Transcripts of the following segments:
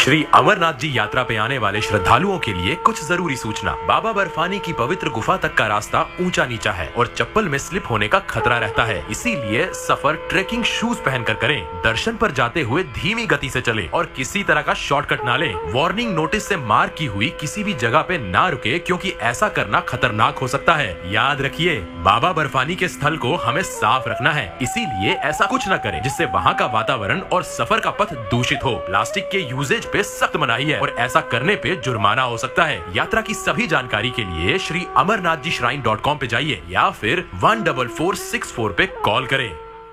श्री अमरनाथ जी यात्रा पे आने वाले श्रद्धालुओं के लिए कुछ जरूरी सूचना। बाबा बर्फानी की पवित्र गुफा तक का रास्ता ऊंचा नीचा है और चप्पल में स्लिप होने का खतरा रहता है, इसीलिए सफर ट्रेकिंग शूज पहनकर करें। दर्शन पर जाते हुए धीमी गति से चलें और किसी तरह का शॉर्टकट ना लें। वार्निंग नोटिस से मार्क की हुई किसी भी जगह पे ना रुके, क्योंकि ऐसा करना खतरनाक हो सकता है। याद रखिए, बाबा बर्फानी के स्थल को हमें साफ रखना है, इसीलिए ऐसा कुछ न करें जिससे वहाँ का वातावरण और सफर का पथ दूषित हो। प्लास्टिक के यूजेज पे सख्त मनाही है और ऐसा करने पे जुर्माना हो सकता है। यात्रा की सभी जानकारी के लिए श्री amarnathjishrine.com पे जाइए या फिर 14464 पे कॉल करें।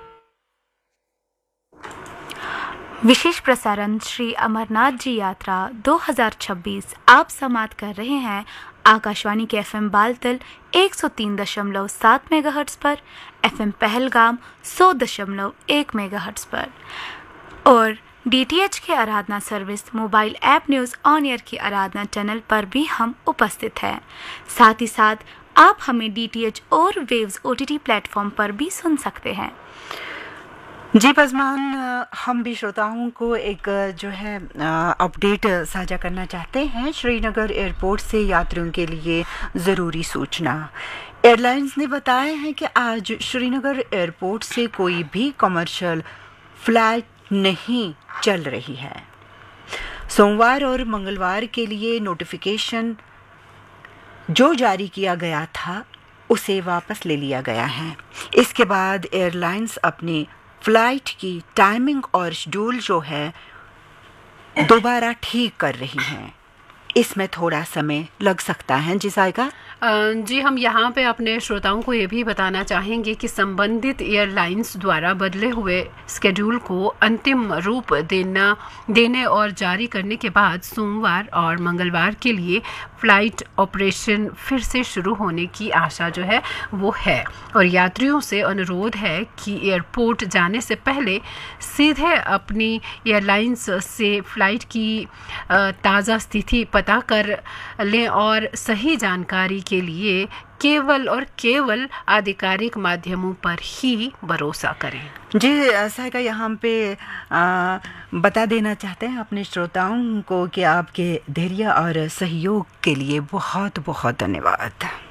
विशेष प्रसारण श्री अमरनाथ जी यात्रा 2026 आप समाप्त कर रहे हैं आकाशवाणी के FM बालतल 103.7 मेगाहर्ट्ज पर, FM पहलगाम 100.1 मेगाहर्ट्ज पर और DTH के आराधना service mobile app news on air की आराधना चैनल पर भी हम उपस्थित हैं। साथ ही साथ आप हमें DTH और वेव्स OTT प्लेटफॉर्म पर भी सुन सकते हैं। जी पज़मान, हम भी श्रोताओं को एक जो है अपडेट साझा करना चाहते हैं। श्रीनगर एयरपोर्ट से यात्रियों के लिए ज़रूरी सूचना। एयरलाइंस ने बताया है कि आज श्रीनगर एयरपोर्ट से कोई भी कमर्शियल फ़्लाइट नहीं चल रही है। सोमवार और मंगलवार के लिए नोटिफिकेशन जो जारी किया गया था उसे वापस ले लिया गया है। इसके बाद एयरलाइंस अपनी फ़्लाइट की टाइमिंग और शेड्यूल जो है दोबारा ठीक कर रही हैं। इसमें थोड़ा समय लग सकता है। जी साइका जी, हम यहाँ पे अपने श्रोताओं को ये भी बताना चाहेंगे कि संबंधित एयरलाइंस द्वारा बदले हुए स्केड्यूल को अंतिम रूप देने और जारी करने के बाद सोमवार और मंगलवार के लिए फ़्लाइट ऑपरेशन फिर से शुरू होने की आशा जो है वो है। और यात्रियों से अनुरोध है कि एयरपोर्ट जाने से पहले सीधे अपनी एयरलाइंस से फ़्लाइट की ताज़ा स्थिति पता कर लें और सही जानकारी के लिए केवल और केवल आधिकारिक माध्यमों पर ही भरोसा करें। जी साइका, यहाँ पे बता देना चाहते हैं अपने श्रोताओं को कि आपके धैर्य और सहयोग के लिए बहुत बहुत धन्यवाद।